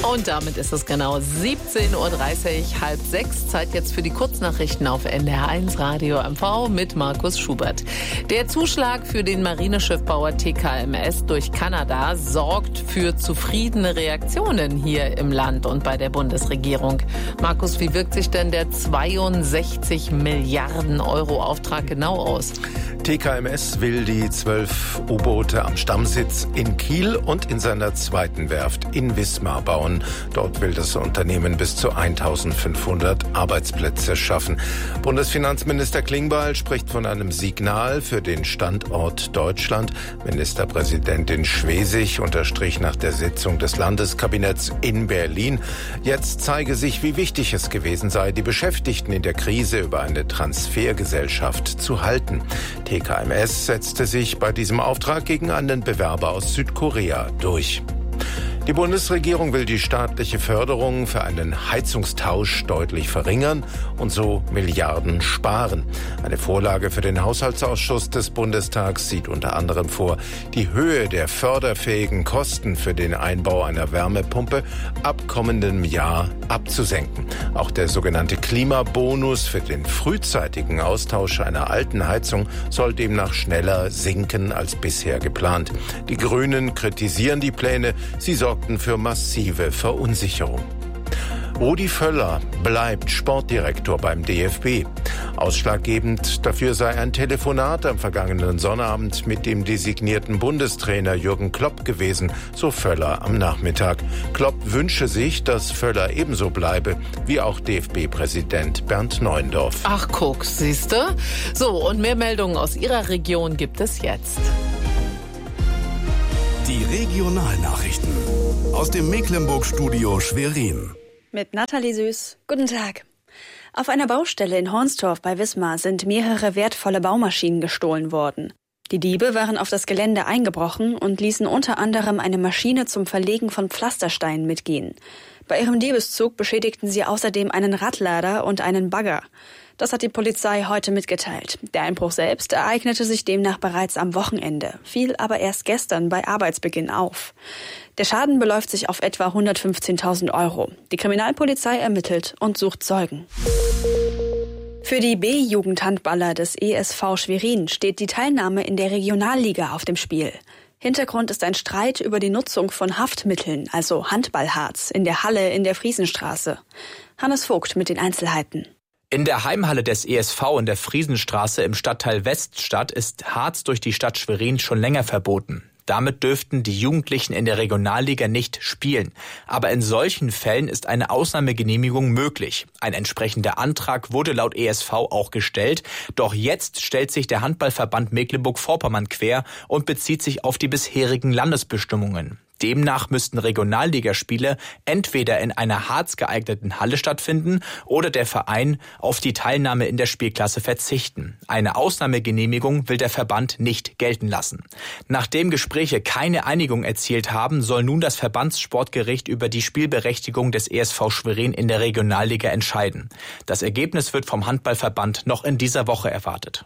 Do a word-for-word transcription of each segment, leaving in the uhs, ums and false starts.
Und damit ist es genau siebzehn Uhr dreißig, halb sechs. Zeit jetzt für die Kurznachrichten auf N D R eins Radio M V mit Markus Schubert. Der Zuschlag für den Marineschiffbauer T K M S durch Kanada sorgt für zufriedene Reaktionen hier im Land und bei der Bundesregierung. Markus, wie wirkt sich denn der zweiundsechzig Milliarden Euro Auftrag genau aus? T K M S will die zwölf U-Boote am Stammsitz in Kiel und in seiner zweiten Werft in Wismar bauen. Dort will das Unternehmen bis zu eintausendfünfhundert Arbeitsplätze schaffen. Bundesfinanzminister Klingbeil spricht von einem Signal für den Standort Deutschland. Ministerpräsidentin Schwesig unterstrich nach der Sitzung des Landeskabinetts in Berlin: Jetzt zeige sich, wie wichtig es gewesen sei, die Beschäftigten in der Krise über eine Transfergesellschaft zu halten. T K M S setzte sich bei diesem Auftrag gegen einen Bewerber aus Südkorea durch. Die Bundesregierung will die staatliche Förderung für einen Heizungstausch deutlich verringern und so Milliarden sparen. Eine Vorlage für den Haushaltsausschuss des Bundestags sieht unter anderem vor, die Höhe der förderfähigen Kosten für den Einbau einer Wärmepumpe ab kommendem Jahr abzusenken. Auch der sogenannte Klimabonus für den frühzeitigen Austausch einer alten Heizung soll demnach schneller sinken als bisher geplant. Die Grünen kritisieren die Pläne, sie sorgen für massive Verunsicherung. Rudi Völler bleibt Sportdirektor beim D F B. Ausschlaggebend dafür sei ein Telefonat am vergangenen Sonnabend mit dem designierten Bundestrainer Jürgen Klopp gewesen, so Völler am Nachmittag. Klopp wünsche sich, dass Völler ebenso bleibe wie auch D F B-Präsident Bernd Neuendorf. Ach guck, siehste. So, und mehr Meldungen aus Ihrer Region gibt es jetzt. Die Regionalnachrichten aus dem Mecklenburg-Studio Schwerin. Mit Nathalie Süß. Guten Tag. Auf einer Baustelle in Hornstorf bei Wismar sind mehrere wertvolle Baumaschinen gestohlen worden. Die Diebe waren auf das Gelände eingebrochen und ließen unter anderem eine Maschine zum Verlegen von Pflastersteinen mitgehen. Bei ihrem Diebeszug beschädigten sie außerdem einen Radlader und einen Bagger. Das hat die Polizei heute mitgeteilt. Der Einbruch selbst ereignete sich demnach bereits am Wochenende, fiel aber erst gestern bei Arbeitsbeginn auf. Der Schaden beläuft sich auf etwa hundertfünfzehntausend Euro. Die Kriminalpolizei ermittelt und sucht Zeugen. Für die B-Jugendhandballer des E S V Schwerin steht die Teilnahme in der Regionalliga auf dem Spiel. Hintergrund ist ein Streit über die Nutzung von Haftmitteln, also Handballharz, in der Halle in der Friesenstraße. Hannes Vogt mit den Einzelheiten. In der Heimhalle des E S V in der Friesenstraße im Stadtteil Weststadt ist Harz durch die Stadt Schwerin schon länger verboten. Damit dürften die Jugendlichen in der Regionalliga nicht spielen. Aber in solchen Fällen ist eine Ausnahmegenehmigung möglich. Ein entsprechender Antrag wurde laut E S V auch gestellt. Doch jetzt stellt sich der Handballverband Mecklenburg-Vorpommern quer und bezieht sich auf die bisherigen Landesbestimmungen. Demnach müssten Regionalligaspiele entweder in einer harzgeeigneten Halle stattfinden oder der Verein auf die Teilnahme in der Spielklasse verzichten. Eine Ausnahmegenehmigung will der Verband nicht gelten lassen. Nachdem Gespräche keine Einigung erzielt haben, soll nun das Verbandssportgericht über die Spielberechtigung des E S V Schwerin in der Regionalliga entscheiden. Das Ergebnis wird vom Handballverband noch in dieser Woche erwartet.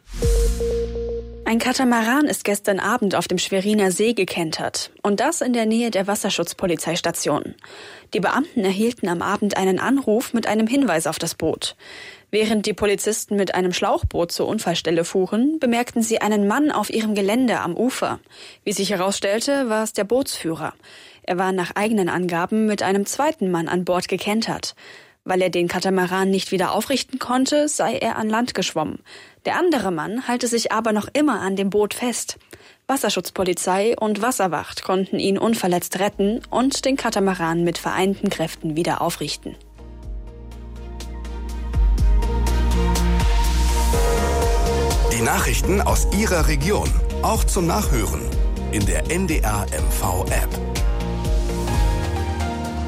Ein Katamaran ist gestern Abend auf dem Schweriner See gekentert. Und das in der Nähe der Wasserschutzpolizeistation. Die Beamten erhielten am Abend einen Anruf mit einem Hinweis auf das Boot. Während die Polizisten mit einem Schlauchboot zur Unfallstelle fuhren, bemerkten sie einen Mann auf ihrem Gelände am Ufer. Wie sich herausstellte, war es der Bootsführer. Er war nach eigenen Angaben mit einem zweiten Mann an Bord gekentert. Weil er den Katamaran nicht wieder aufrichten konnte, sei er an Land geschwommen. Der andere Mann halte sich aber noch immer an dem Boot fest. Wasserschutzpolizei und Wasserwacht konnten ihn unverletzt retten und den Katamaran mit vereinten Kräften wieder aufrichten. Die Nachrichten aus Ihrer Region, auch zum Nachhören in der N D R M V App.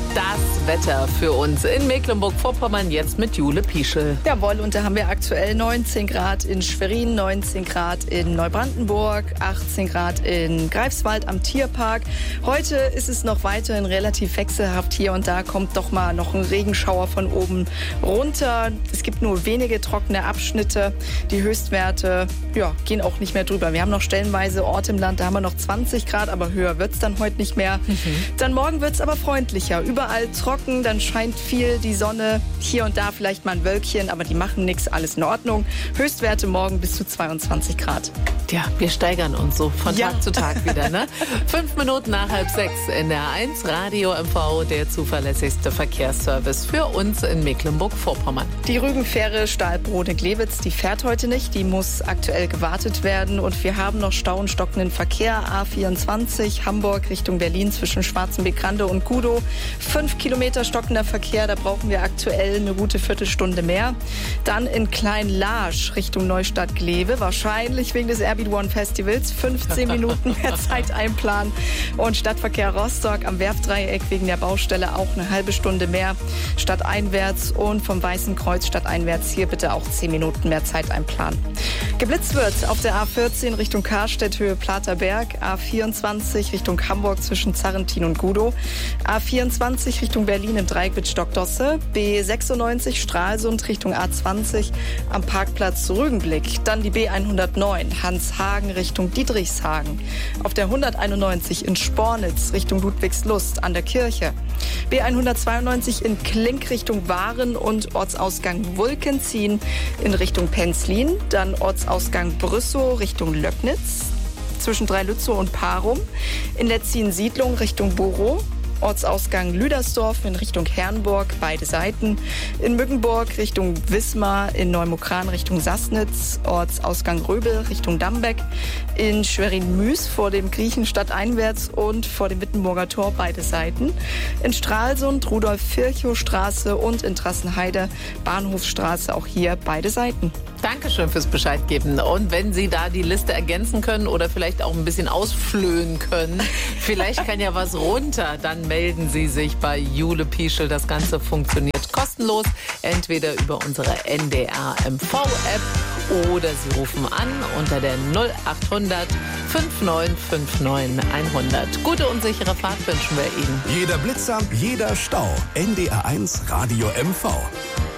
Das Wetter für uns in Mecklenburg-Vorpommern jetzt mit Jule Pieschel. Jawohl, und da haben wir aktuell neunzehn Grad in Schwerin, neunzehn Grad in Neubrandenburg, achtzehn Grad in Greifswald am Tierpark. Heute ist es noch weiterhin relativ wechselhaft. Hier und da kommt doch mal noch ein Regenschauer von oben runter. Es gibt nur wenige trockene Abschnitte. Die Höchstwerte ja, gehen auch nicht mehr drüber. Wir haben noch stellenweise Orte im Land, da haben wir noch zwanzig Grad, aber höher wird es dann heute nicht mehr. Mhm. Dann morgen wird es aber freundlicher. Überall trocken, dann scheint viel die Sonne. Hier und da vielleicht mal ein Wölkchen, aber die machen nichts, alles in Ordnung. Höchstwerte morgen bis zu zweiundzwanzig Grad. Ja, wir steigern uns so von ja. Tag zu Tag wieder, ne? Fünf Minuten nach halb sechs in der eins Radio M V, der zuverlässigste Verkehrsservice für uns in Mecklenburg-Vorpommern. Die Rügenfähre Stahlbrode-Glewitz, die fährt heute nicht, die muss aktuell gewartet werden und wir haben noch Stau und stockenden Verkehr. A vierundzwanzig, Hamburg Richtung Berlin zwischen Schwarzenbeck-Rande und Kudow. Fünf Kilometer stockender Verkehr, da brauchen wir aktuell eine gute Viertelstunde mehr. Dann in Klein-Laasch Richtung Neustadt-Glewe, wahrscheinlich wegen des Airbeat One Festivals, fünfzehn Minuten mehr Zeit einplanen. Und Stadtverkehr Rostock am Werftdreieck wegen der Baustelle auch eine halbe Stunde mehr stadteinwärts und vom Weißen Kreuz stadteinwärts hier bitte auch zehn Minuten mehr Zeit einplanen. Geblitzt wird auf der A vierzehn Richtung Karstedt Höhe Platerberg, A vierundzwanzig Richtung Hamburg zwischen Zarrentin und Gudow, A vierundzwanzig Richtung Berlin im Dreieck mit Stockdosse, B sechsundneunzig Stralsund Richtung A zwanzig am Parkplatz Rügenblick, dann die B hundertneun Hanshagen Richtung Dietrichshagen, auf der hunderteinundneunzig in Spornitz Richtung Ludwigslust an der Kirche, B hundertzweiundneunzig in Klink Richtung Waren und Ortsausgang Wulkenzien in Richtung Penzlin, dann Ortsausgang Brüssow Richtung Löcknitz, zwischen Dreilützow und Parum, in Letzin-Siedlung Richtung Borow, Ortsausgang Lüdersdorf in Richtung Herrenburg, beide Seiten. In Mückenburg Richtung Wismar, in Neumukran Richtung Sassnitz, Ortsausgang Röbel Richtung Dambeck. In Schwerin-Müs vor dem Griechen stadteinwärts und vor dem Wittenburger Tor, beide Seiten. In Stralsund, Rudolf-Virchow-Straße und in Trassenheide, Bahnhofsstraße, auch hier beide Seiten. Dankeschön fürs Bescheid geben. Und wenn Sie da die Liste ergänzen können oder vielleicht auch ein bisschen ausflöhen können, vielleicht kann ja was runter, dann melden Sie sich bei Jule Pieschel. Das Ganze funktioniert kostenlos, entweder über unsere N D R M V-App oder Sie rufen an unter der null achthundert neunundfünfzig neunundfünfzig hundert. Gute und sichere Fahrt wünschen wir Ihnen. Jeder Blitzer, jeder Stau. N D R eins Radio M V.